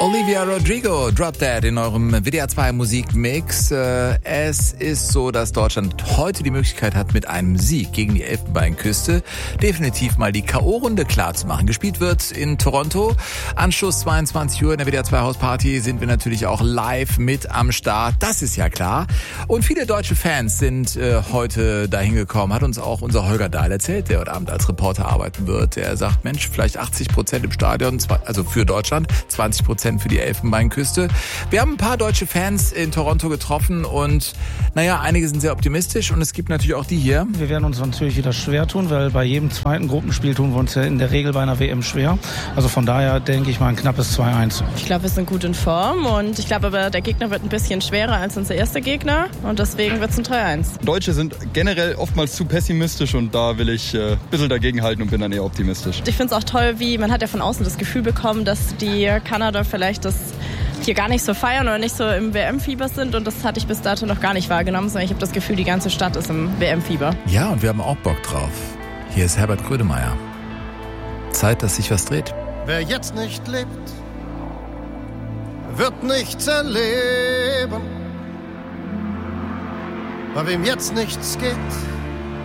Olivia Rodrigo, Drop Dead in eurem WDR 2 Musikmix. Es ist so, dass Deutschland heute die Möglichkeit hat, mit einem Sieg gegen die Elfenbeinküste definitiv mal die K.O.-Runde klar zu machen. Gespielt wird in Toronto. Anschluss 22 Uhr in der WDR 2 Hausparty sind wir natürlich auch live mit am Start. Das ist ja klar. Und viele deutsche Fans sind heute dahin gekommen. Hat uns auch unser Holger Dahl erzählt, der heute Abend als Reporter arbeiten wird. Der sagt, Mensch, vielleicht 80% im Stadion, also für Deutschland, 20% für die Elfenbeinküste. Wir haben ein paar deutsche Fans in Toronto getroffen und einige sind sehr optimistisch und es gibt natürlich auch die hier. Wir werden uns natürlich wieder schwer tun, weil bei jedem zweiten Gruppenspiel tun wir uns ja in der Regel bei einer WM schwer. Also von daher denke ich mal ein knappes 2-1. Ich glaube, wir sind gut in Form und ich glaube aber, der Gegner wird ein bisschen schwerer als unser erster Gegner und deswegen wird es ein 3-1. Deutsche sind generell oftmals zu pessimistisch und da will ich ein bisschen dagegenhalten und bin dann eher optimistisch. Ich finde es auch toll, wie man hat ja von außen das Gefühl bekommen, dass die Kanada vielleicht das hier gar nicht so feiern oder nicht so im WM-Fieber sind und das hatte ich bis dato noch gar nicht wahrgenommen, sondern ich habe das Gefühl, die ganze Stadt ist im WM-Fieber. Ja, und wir haben auch Bock drauf. Hier ist Herbert Grönemeyer. Zeit, dass sich was dreht. Wer jetzt nicht lebt, wird nichts erleben. Bei wem jetzt nichts geht,